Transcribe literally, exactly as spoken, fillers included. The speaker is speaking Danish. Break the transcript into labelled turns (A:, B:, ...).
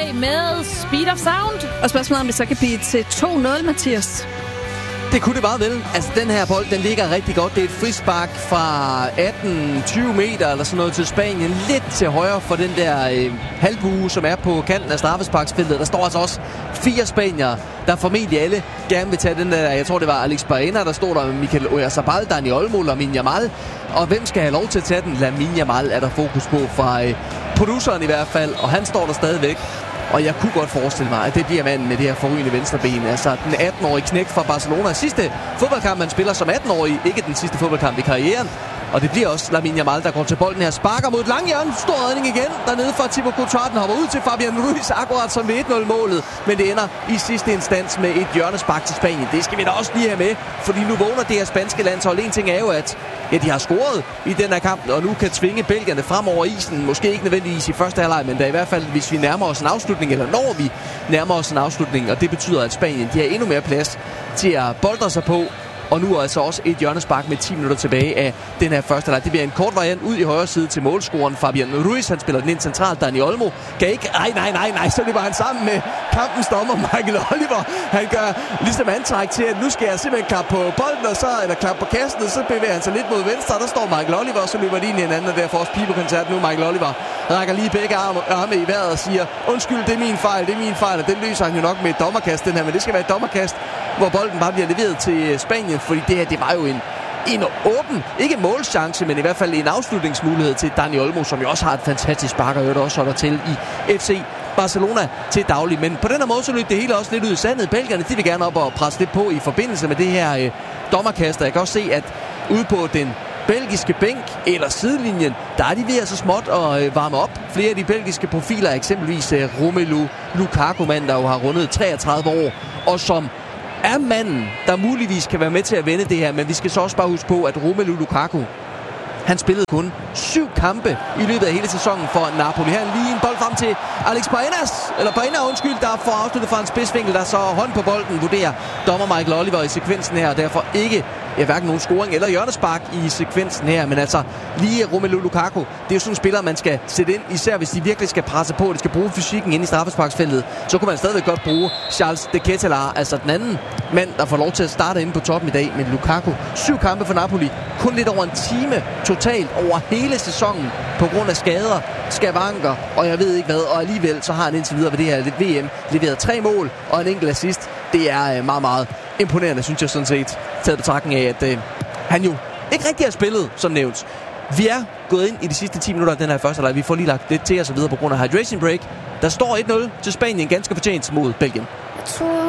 A: dag med Speed of Sound.
B: Og spørgsmålet om det så kan blive til to nul, Mathias.
C: Det kunne det meget vel. Altså, den her bold, den ligger rigtig godt. Det er et frispark fra atten tyve meter eller sådan noget til Spanien. Lidt til højre for den der øh, halvbue, som er på kanten af straffesparksfeltet. Der står altså også fire spaniere, der formentlig alle gerne vil tage den der. Jeg tror, det var Alex Baena, der stod der med Mikel Oyarzabal, Dani Olmo, Lamine Yamal. Og hvem skal have lov til at tage den? Lamine Yamal er der fokus på fra øh, produceren i hvert fald. Og han står der stadigvæk. Og jeg kunne godt forestille mig, at det bliver manden med det her forrygende venstreben. Altså den atten-årige knægt fra Barcelona. Sidste fodboldkamp, man spiller som atten-årig. Ikke den sidste fodboldkamp i karrieren. Og det bliver også Lamine Yamal, der går til bolden her. Sparker mod et langhjørne. Stor redning igen. Dernede fra Thibaut Courtois. Den hopper ud til Fabian Ruiz. Akkurat som ved et nul-målet. Men det ender i sidste instans med et hjørnespark til Spanien. Det skal vi da også lige have med. Fordi nu vågner det her spanske landshold. En ting er jo, at ja, de har scoret i den her kamp. Og nu kan tvinge belgierne frem over isen. Måske ikke nødvendigvis i første halvleg, men da i hvert fald, hvis vi nærmer os en afslutning. Eller når vi nærmer os en afslutning. Og det betyder, at Spanien de har endnu mere plads til at boldre sig på. Og nu er altså også et hjørnespark med ti minutter tilbage af den her første halvleg. Det bliver en kort variant ud i højre side til målscoren Fabian Ruiz. Han spiller den ind centralt. Dani Olmo kan ikke... Nej, nej, nej, nej. Så løber han sammen med kampens dommer Michael Oliver. Han gør ligesom antræk til, at nu skal jeg simpelthen klappe på bolden, og så, eller klappe på kassen, og så bevæger han sig lidt mod venstre. Der står Michael Oliver, og så løber de ind i hinanden, og derfor også pibekoncert nu. Michael Oliver rækker lige begge arme, arme i vejret og siger, undskyld, det er min fejl, det er min fejl, og den løser han jo nok med et dommerkast, den her, men det skal være et dommerkast, hvor bolden bare bliver leveret til Spanien, fordi det her, det var jo en, en åben, ikke målchance, men i hvert fald en afslutningsmulighed til Dani Olmo, som jo også har et fantastisk spark, og jo også holder til i F C Barcelona til daglig. Men på den her måde, så løb det hele også lidt ud i sandet. Belgierne, de vil gerne op og presse lidt på i forbindelse med det her øh, dommerkast, og jeg kan også se, at ude på den belgiske bænk eller sidelinjen, der er de ved at så småt at øh, varme op. Flere af de belgiske profiler, eksempelvis øh, Romelu Lukaku, mand, der jo har rundet treogtredive år, og som er manden, der muligvis kan være med til at vende det her, men vi skal så også bare huske på, at Romelu Lukaku, han spillede kun syv kampe i løbet af hele sæsonen for Napoli. Her lige en bold frem til Alex Baenas, eller Baena, undskyld, der får afsluttet fra en spidsvinkel, der så hånd på bolden, vurderer dommer Michael Oliver i sekvensen her, og derfor ikke ja, hverken nogen scoring eller hjørnespark i sekvensen her, men altså lige Romelu Lukaku, det er jo sådan en spiller, man skal sætte ind, især hvis de virkelig skal presse på, de skal bruge fysikken ind i straffesparksfeltet, så kunne man stadigvæk godt bruge Charles de Ketelaere, altså den anden mand, der får lov til at starte inde på toppen i dag, men Lukaku, syv kampe for Napoli, kun lidt over en time totalt over hele sæsonen på grund af skader, skavanker, og jeg ved ikke hvad, og alligevel så har han indtil videre ved det her V M leveret tre mål og en enkelt assist. Det er meget, meget imponerende, synes jeg sådan set, taget betragtning af, at øh, han jo ikke rigtig har spillet, som nævnt. Vi er gået ind i de sidste ti minutter af den her første halvleg. Vi får lige lagt lidt til os og videre på grund af hydration break. Der står et nul til Spanien, ganske fortjent mod Belgien.